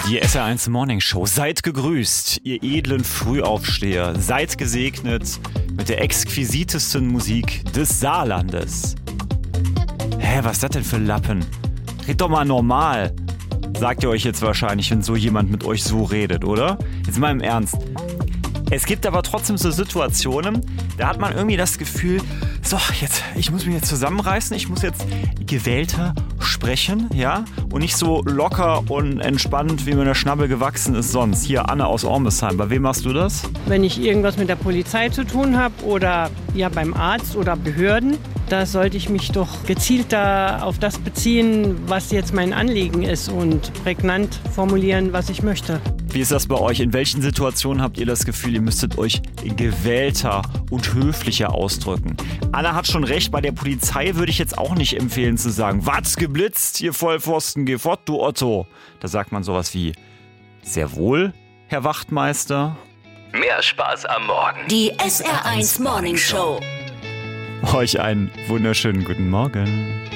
Die SR1 Morning Show. Seid gegrüßt, ihr edlen Frühaufsteher. Seid gesegnet mit der exquisitesten Musik des Saarlandes. Hä, was ist das denn für Lappen? Red doch mal normal. Sagt ihr euch jetzt wahrscheinlich, wenn so jemand mit euch so redet, oder? Jetzt mal im Ernst. Es gibt aber trotzdem so Situationen, da hat man irgendwie das Gefühl, so, ich muss mich jetzt zusammenreißen, ich muss jetzt gewählter sprechen, ja? Und nicht so locker und entspannt, wie mir der Schnabel gewachsen ist sonst. Hier, Anne aus Ormesheim, bei wem machst du das? Wenn ich irgendwas mit der Polizei zu tun habe oder ja beim Arzt oder Behörden, da sollte ich mich doch gezielter auf das beziehen, was jetzt mein Anliegen ist und prägnant formulieren, was ich möchte. Wie ist das bei euch? In welchen Situationen habt ihr das Gefühl, ihr müsstet euch gewählter und höflicher ausdrücken? Anna hat schon recht, bei der Polizei würde ich jetzt auch nicht empfehlen zu sagen, was geblitzt, ihr Vollpfosten, geh fort, du Otto. Da sagt man sowas wie, sehr wohl, Herr Wachtmeister. Mehr Spaß am Morgen. Die SR1 Morning Show. Euch einen wunderschönen guten Morgen.